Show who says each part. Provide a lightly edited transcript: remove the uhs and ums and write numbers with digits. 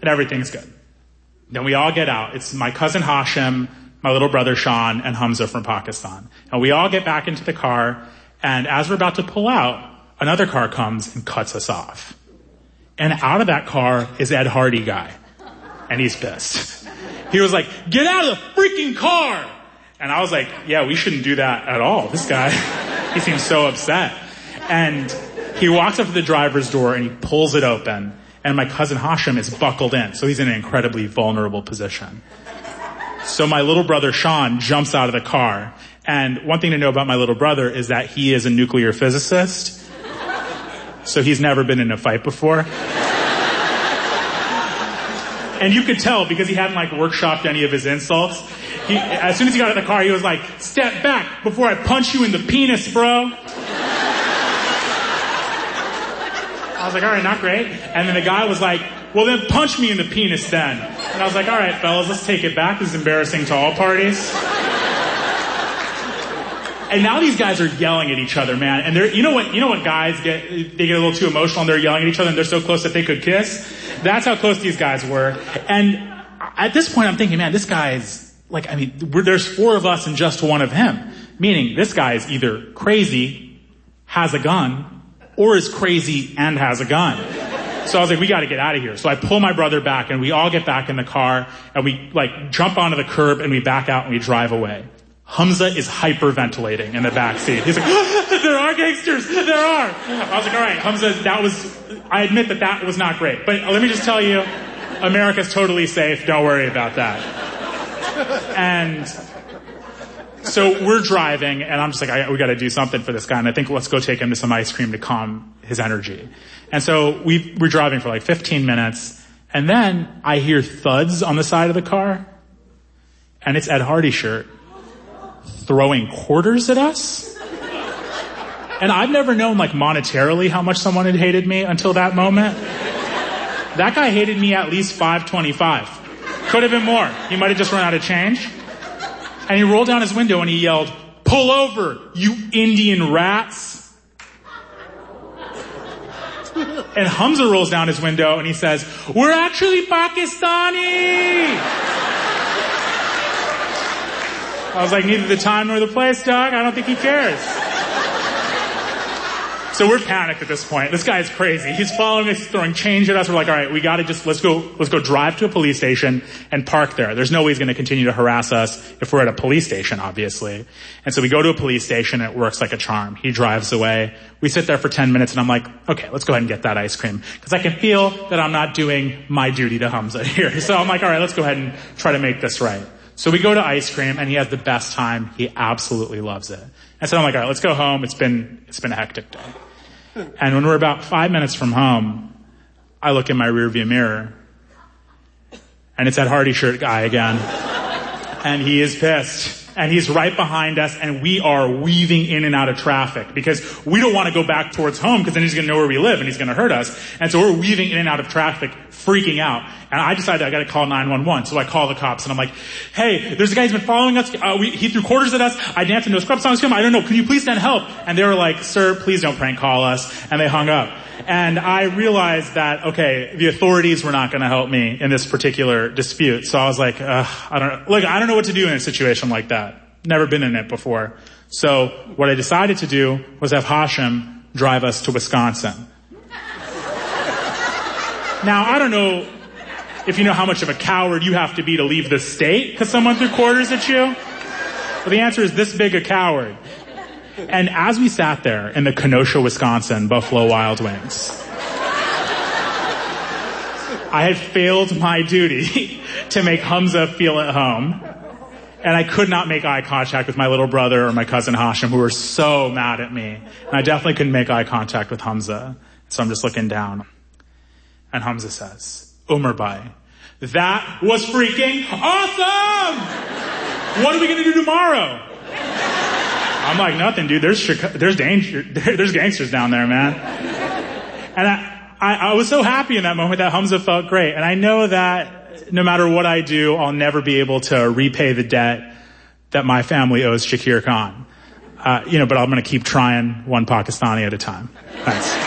Speaker 1: and everything's good. Then we all get out. It's my cousin Hashim, my little brother Sean, and Hamza from Pakistan. And we all get back into the car, and as we're about to pull out, another car comes and cuts us off. And out of that car is Ed Hardy guy. And he's pissed. He was like, "Get out of the freaking car!" And I was like, yeah, we shouldn't do that at all. This guy, he seems so upset. And he walks up to the driver's door and he pulls it open. And my cousin Hashim is buckled in. So he's in an incredibly vulnerable position. So my little brother Sean jumps out of the car. And one thing to know about my little brother is that he is a nuclear physicist. So he's never been in a fight before. And you could tell because he hadn't workshopped any of his insults. As soon as he got out of the car, he was like, "Step back before I punch you in the penis, bro." I was like, all right, not great. And then the guy was like, "Well, then punch me in the penis then." And I was like, all right, fellas, let's take it back. This is embarrassing to all parties. And now these guys are yelling at each other, man. And you know what guys get, they get a little too emotional and they're yelling at each other and they're so close that they could kiss. That's how close these guys were. And at this point I'm thinking, man, this guy's there's 4 of us and just 1 of him. Meaning this guy is either crazy, has a gun, or is crazy and has a gun. So I was like, we gotta get out of here. So I pull my brother back and we all get back in the car and we jump onto the curb and we back out and we drive away. Hamza is hyperventilating in the back seat. He's like, there are gangsters! There are! I was like, all right, Hamza, I admit that was not great. But let me just tell you, America's totally safe. Don't worry about that. And so we're driving, and I'm just like, we gotta do something for this guy, and I think let's go take him to some ice cream to calm his energy. And so we're driving for 15 minutes, and then I hear thuds on the side of the car, and it's Ed Hardy shirt throwing quarters at us. And I've never known monetarily how much someone had hated me until that moment. That guy hated me at least $5.25. Could have been more. He might have just run out of change. And he rolled down his window and he yelled, "Pull over, you Indian rats." And Hamza rolls down his window and he says, "We're actually Pakistani." I was like, neither the time nor the place, dog. I don't think he cares. So we're panicked at this point. This guy is crazy. He's following us, throwing change at us. We're like, all right, we gotta let's go drive to a police station and park there. There's no way he's gonna continue to harass us if we're at a police station, obviously. And so we go to a police station and it works like a charm. He drives away. We sit there for 10 minutes and I'm like, okay, let's go ahead and get that ice cream. Cause I can feel that I'm not doing my duty to Hamza here. So I'm like, all right, let's go ahead and try to make this right. So we go to ice cream and he has the best time. He absolutely loves it. And so I'm like, all right, let's go home. It's been a hectic day. And when we're about 5 minutes from home, I look in my rearview mirror and it's that Hardy shirt guy again. And he is pissed. And he's right behind us and we are weaving in and out of traffic because we don't want to go back towards home because then he's going to know where we live and he's going to hurt us. And so we're weaving in and out of traffic, freaking out. And I decided I got to call 911. So I call the cops and I'm like, "Hey, there's a guy who's been following us. He threw quarters at us. I danced into a scrub song. I don't know. Can you please send help?" And they were like, "Sir, please don't prank call us." And they hung up. And I realized that, okay, the authorities were not going to help me in this particular dispute. So I was like, I don't know what to do in a situation like that. Never been in it before. So what I decided to do was have Hashim drive us to Wisconsin. Now, I don't know if you know how much of a coward you have to be to leave the state because someone threw quarters at you. Well, the answer is this big a coward. And as we sat there in the Kenosha, Wisconsin Buffalo Wild Wings, I had failed my duty to make Hamza feel at home. And I could not make eye contact with my little brother or my cousin Hashim, who were so mad at me. And I definitely couldn't make eye contact with Hamza. So I'm just looking down. And Hamza says, "Umar Bhai, that was freaking awesome! What are we going to do tomorrow?" I'm like, "Nothing, dude. There's danger. There's gangsters down there, man." And I was so happy in that moment that Hamza felt great. And I know that no matter what I do, I'll never be able to repay the debt that my family owes Shakir Khan. But I'm going to keep trying one Pakistani at a time. Thanks.